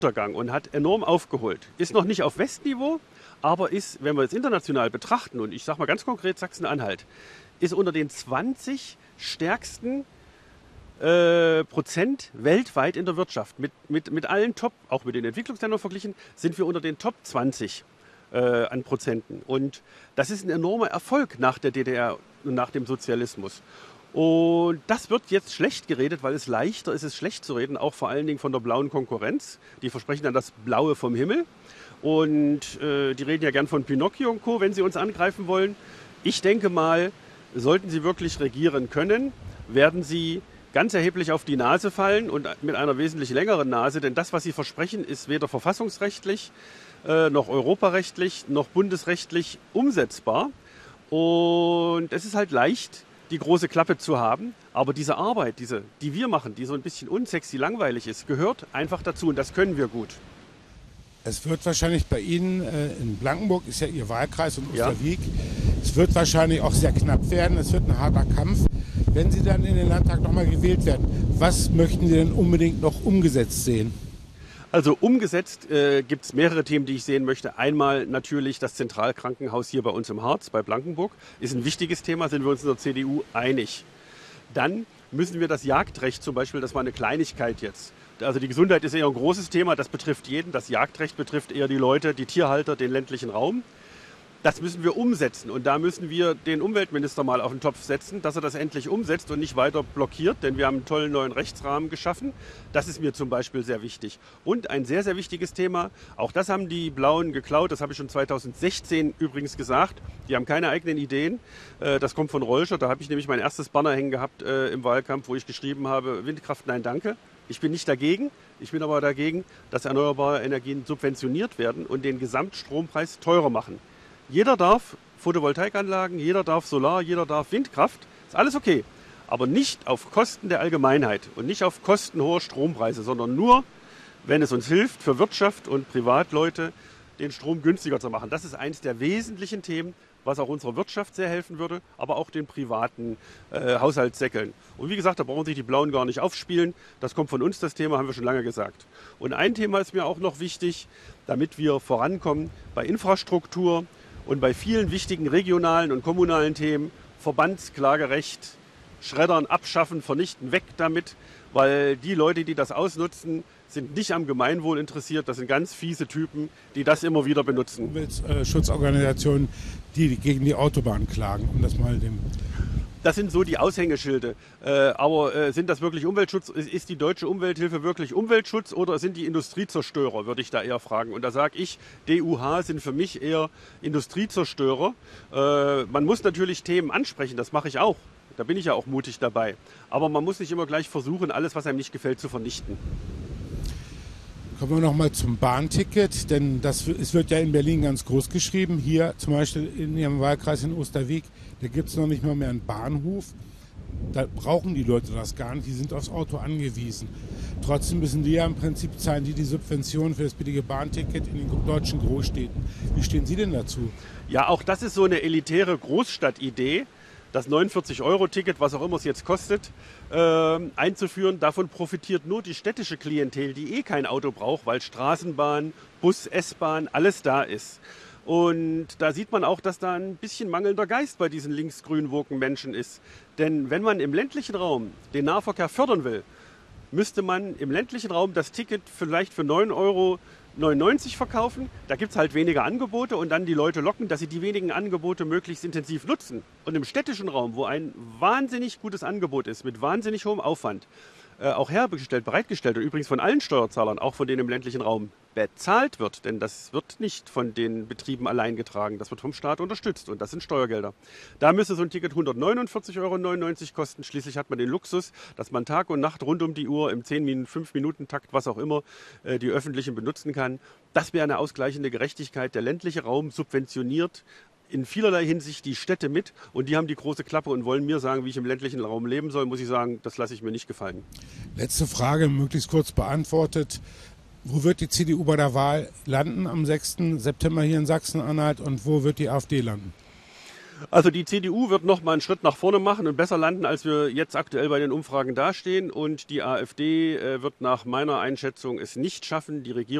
Untergang und hat enorm aufgeholt. Ist noch nicht auf Westniveau, aber ist, wenn wir es international betrachten, und ich sage mal ganz konkret Sachsen-Anhalt, ist unter den 20 stärksten Prozent weltweit in der Wirtschaft. Mit allen Top, auch mit den Entwicklungsländern verglichen, sind wir unter den Top 20 an Prozenten. Und das ist ein enormer Erfolg nach der DDR und nach dem Sozialismus. Und das wird jetzt schlecht geredet, weil es leichter ist, es schlecht zu reden, auch vor allen Dingen von der blauen Konkurrenz. Die versprechen dann das Blaue vom Himmel. Und die reden ja gern von Pinocchio und Co., wenn sie uns angreifen wollen. Ich denke mal, sollten sie wirklich regieren können, werden sie ganz erheblich auf die Nase fallen und mit einer wesentlich längeren Nase. Denn das, was sie versprechen, ist weder verfassungsrechtlich, noch europarechtlich, noch bundesrechtlich umsetzbar. Und es ist halt leicht, die große Klappe zu haben. Aber diese Arbeit, die wir machen, die so ein bisschen unsexy, langweilig ist, gehört einfach dazu. Und das können wir gut. Es wird wahrscheinlich bei Ihnen in Blankenburg, ist ja Ihr Wahlkreis, und Osterwieck, es wird wahrscheinlich auch sehr knapp werden. Es wird ein harter Kampf. Wenn Sie dann in den Landtag nochmal gewählt werden, was möchten Sie denn unbedingt noch umgesetzt sehen? Also umgesetzt gibt es mehrere Themen, die ich sehen möchte. Einmal natürlich das Zentralkrankenhaus hier bei uns im Harz, bei Blankenburg. Ist ein wichtiges Thema, sind wir uns in der CDU einig. Dann müssen wir das Jagdrecht zum Beispiel, das war eine Kleinigkeit jetzt. Also die Gesundheit ist eher ein großes Thema, das betrifft jeden. Das Jagdrecht betrifft eher die Leute, die Tierhalter, den ländlichen Raum. Das müssen wir umsetzen und da müssen wir den Umweltminister mal auf den Topf setzen, dass er das endlich umsetzt und nicht weiter blockiert, denn wir haben einen tollen neuen Rechtsrahmen geschaffen. Das ist mir zum Beispiel sehr wichtig. Und ein sehr, sehr wichtiges Thema, auch das haben die Blauen geklaut, das habe ich schon 2016 übrigens gesagt, die haben keine eigenen Ideen. Das kommt von Rolscher, da habe ich nämlich mein erstes Banner hängen gehabt im Wahlkampf, wo ich geschrieben habe, Windkraft, nein, danke. Ich bin nicht dagegen, ich bin aber dagegen, dass erneuerbare Energien subventioniert werden und den Gesamtstrompreis teurer machen. Jeder darf Photovoltaikanlagen, jeder darf Solar, jeder darf Windkraft. Ist alles okay. Aber nicht auf Kosten der Allgemeinheit und nicht auf Kosten hoher Strompreise, sondern nur, wenn es uns hilft, für Wirtschaft und Privatleute den Strom günstiger zu machen. Das ist eines der wesentlichen Themen, was auch unserer Wirtschaft sehr helfen würde, aber auch den privaten Haushaltssäckeln. Und wie gesagt, da brauchen sich die Blauen gar nicht aufspielen. Das kommt von uns, das Thema, haben wir schon lange gesagt. Und ein Thema ist mir auch noch wichtig, damit wir vorankommen bei Infrastruktur und bei vielen wichtigen regionalen und kommunalen Themen, Verbandsklagerecht, Schreddern, abschaffen, vernichten, weg damit, weil die Leute, die das ausnutzen, sind nicht am Gemeinwohl interessiert. Das sind ganz fiese Typen, die das immer wieder benutzen. Umweltschutzorganisationen, die gegen die Autobahn klagen, um das mal dem... Das sind so die Aushängeschilde. Aber sind das wirklich Umweltschutz? Ist die deutsche Umwelthilfe wirklich Umweltschutz oder sind die Industriezerstörer, würde ich da eher fragen. Und da sage ich, DUH sind für mich eher Industriezerstörer. Man muss natürlich Themen ansprechen, das mache ich auch. Da bin ich ja auch mutig dabei. Aber man muss nicht immer gleich versuchen, alles, was einem nicht gefällt, zu vernichten. Kommen wir nochmal zum Bahnticket, denn es wird ja in Berlin ganz groß geschrieben. Hier zum Beispiel in Ihrem Wahlkreis in Osterwieck, da gibt es noch nicht mal mehr einen Bahnhof. Da brauchen die Leute das gar nicht, die sind aufs Auto angewiesen. Trotzdem müssen die ja im Prinzip zahlen, die Subventionen für das billige Bahnticket in den deutschen Großstädten. Wie stehen Sie denn dazu? Ja, auch das ist so eine elitäre Großstadtidee. Das 49-Euro-Ticket, was auch immer es jetzt kostet, einzuführen. Davon profitiert nur die städtische Klientel, die eh kein Auto braucht, weil Straßenbahn, Bus, S-Bahn, alles da ist. Und da sieht man auch, dass da ein bisschen mangelnder Geist bei diesen linksgrün-woken Menschen ist. Denn wenn man im ländlichen Raum den Nahverkehr fördern will, müsste man im ländlichen Raum das Ticket vielleicht für 9,99 € verkaufen. Da gibt es halt weniger Angebote und dann die Leute locken, dass sie die wenigen Angebote möglichst intensiv nutzen. Und im städtischen Raum, wo ein wahnsinnig gutes Angebot ist, mit wahnsinnig hohem Aufwand, auch hergestellt, bereitgestellt und übrigens von allen Steuerzahlern, auch von denen im ländlichen Raum, bezahlt wird. Denn das wird nicht von den Betrieben allein getragen, das wird vom Staat unterstützt und das sind Steuergelder. Da müsste so ein Ticket 149,99 € kosten. Schließlich hat man den Luxus, dass man Tag und Nacht rund um die Uhr im 5-Minuten-Takt, was auch immer, die öffentlichen benutzen kann. Das wäre eine ausgleichende Gerechtigkeit. Der ländliche Raum subventioniert in vielerlei Hinsicht die Städte mit und die haben die große Klappe und wollen mir sagen, wie ich im ländlichen Raum leben soll, muss ich sagen, das lasse ich mir nicht gefallen. Letzte Frage, möglichst kurz beantwortet. Wo wird die CDU bei der Wahl landen am 6. September hier in Sachsen-Anhalt und wo wird die AfD landen? Also die CDU wird noch mal einen Schritt nach vorne machen und besser landen, als wir jetzt aktuell bei den Umfragen dastehen. Und die AfD wird nach meiner Einschätzung es nicht schaffen, die Regierung